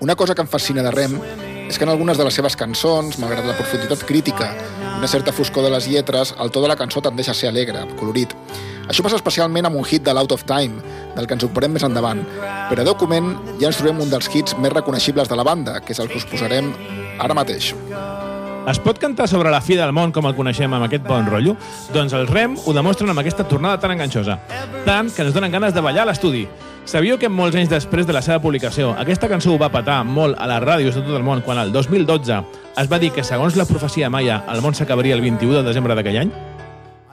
Una cosa que em fascina de Rem és que en algunes de les seves cançons, malgrat la profunditat crítica i una certa foscor de les lletres, el to de la cançó tendeix a ser alegre, colorit. Això passa especialment amb un hit de l'Out of Time, del que ens ocuparem més endavant. Però a Document ja ens trobem un dels hits més reconeixibles de la banda, que és el que us posarem ara mateix. Es pot cantar sobre la fi del món com el coneixem amb aquest bon rotllo? Doncs els Rem ho demostren amb aquesta tornada tan enganxosa. Tant que ens donen ganes de ballar a l'estudi. Sabíeu que molts anys després de la seva publicació, aquesta cançó ho va petar molt a les ràdios de tot el món quan el 2012 es va dir que, segons la profecia maia, el món s'acabaria el 21 de desembre d'aquell any?